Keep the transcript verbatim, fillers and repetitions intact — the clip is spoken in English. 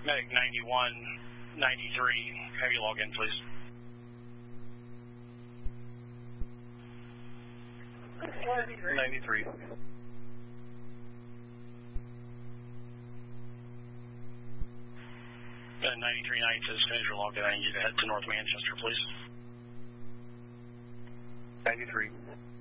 Medic ninety-one ninety-three, have you log in, please? ninety-three. Uh, ninety-three Nights, as soon as you're logged in, I need you to head to North Manchester, please. ninety-three.